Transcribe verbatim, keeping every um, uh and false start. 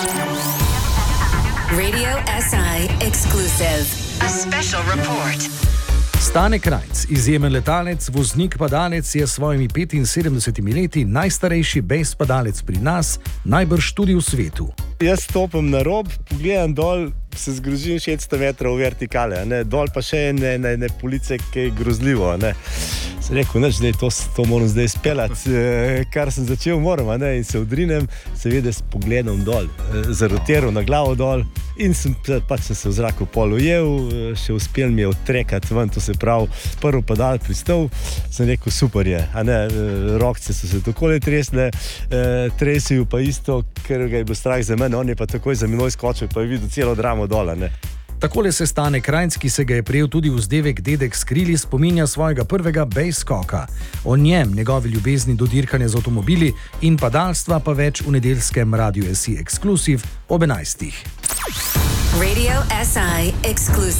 Radio S I exclusive. A special report. Stane Krajnc, izjemen letalec, voznik padalec, je s svojimi petinsedemdesetimi leti najstarejši base padalec pri nas, najbrž tudi v svetu. Jaz stopim na rob, pogledam dol, se zgrozim šeststo metrov vertikale, ne? Dol pa še ene, ene, ene police, ki je grozljivo. Ne? Sem rekel, neč, dej, to, to moram zdaj speljati, kar sem začel, moram, ne? In se odrinem, seveda s pogledom dol, zarotiral na glavo dol in sem, pač sem se v zraku pol ujel, še uspel mi je odtrekati ven, to se pravi, prvi padal pristal, sem rekel, super je, a ne, rokce so se takole tresle, tresijo pa isto, ker ga je bil strah za mene, on je pa takoj za menoj skočil, pa je videl celo dramo dola, ne. Takole se Stane Krajnc, ki se ga je prijel tudi vzdevek Dedek s krili, spominja svojega prvega base skoka. O njem, njegovi ljubezni do dirkanja z avtomobili in padalstva pa več v nedeljskem Radio S I Exclusive ob enajstih. Radio S I Exclusive.